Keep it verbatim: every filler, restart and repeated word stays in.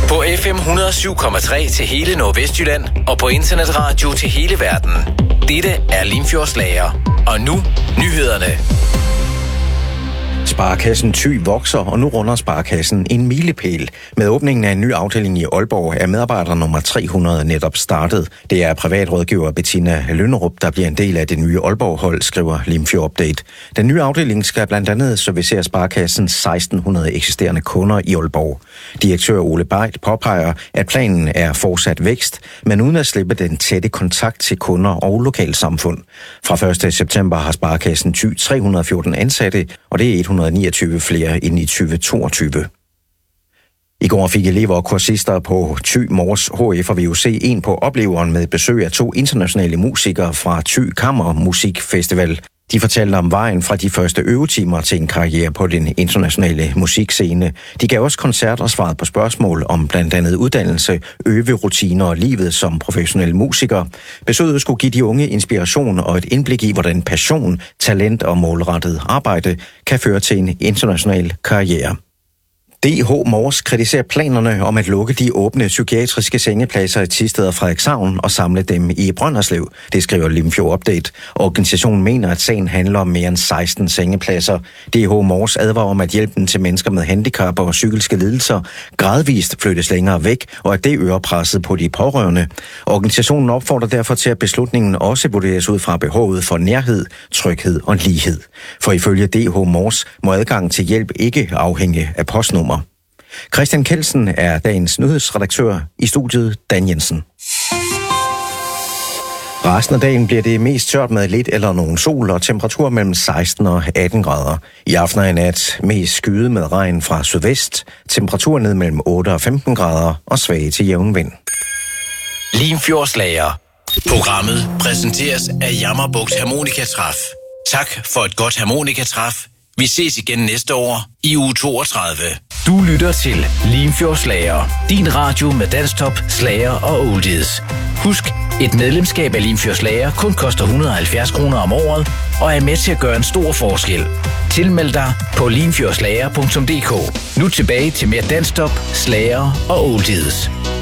På F M et hundrede og syv komma tre til hele Nordvestjylland og på internetradio til hele verden. Dette er Limfjordslager. Og nu nyhederne. Sparekassen Thy vokser, og nu runder Sparekassen en milepæl. Med åbningen af en ny afdeling i Aalborg er medarbejder nummer tre hundrede netop startet. Det er privatrådgiver Bettina Lønnerup, der bliver en del af det nye Aalborg-hold, skriver Limfjord Update. Den nye afdeling skal blandt andet servicere Sparekassens seksten hundrede eksisterende kunder i Aalborg. Direktør Ole Beit påpeger, at planen er fortsat vækst, men uden at slippe den tætte kontakt til kunder og lokalsamfund. Fra første september har Sparekassen Thy tre hundrede og fjorten ansatte, og det er et hundrede og niogtyve flere end i tyve toogtyve. I går fik elever og kursister på Thy Mors H F og V U C en på opleveren med besøg af to internationale musikere fra Thy Kammer Musikfestival. De fortalte om vejen fra de første øvetimer til en karriere på den internationale musikscene. De gav også koncert og svarede på spørgsmål om blandt andet uddannelse, øverutiner og livet som professionel musiker. Besøget skulle give de unge inspiration og et indblik i, hvordan passion, talent og målrettet arbejde kan føre til en international karriere. D H Mors kritiserer planerne om at lukke de åbne psykiatriske sengepladser i Thisted og Frederikshavn og samle dem i Brønderslev. Det skriver Limfjord Update. Organisationen mener, at sagen handler om mere end seksten sengepladser. D H Mors advarer om, at hjælpen til mennesker med handicap og psykiske lidelser gradvist flyttes længere væk, og at det øger presset på de pårørende. Organisationen opfordrer derfor til, at beslutningen også vurderes ud fra behovet for nærhed, tryghed og lighed. For ifølge D H Mors må adgang til hjælp ikke afhænge af postnummer. Christian Kelsen er dagens nyhedsredaktør, i studiet Dan Jensen. Resten af dagen bliver det mest tørt med lidt eller nogen sol og temperatur mellem seksten og atten grader. I aften og i nat mest skyet med regn fra sydvest, temperatur ned mellem otte og femten grader og svag til jævn vind. Limfjordslager. Programmet præsenteres af Jammerbugt Harmonikatræf. Tak for et godt harmonikatræf. Vi ses igen næste år i uge toogtredive. Du lytter til Limfjordslager. Din radio med dansktop, slager og oldies. Husk, et medlemskab af Limfjordslager kun koster et hundrede og halvfjerds kroner om året og er med til at gøre en stor forskel. Tilmeld dig på limfjordslager punktum d k. Nu tilbage til mere dansktop, slager og oldies.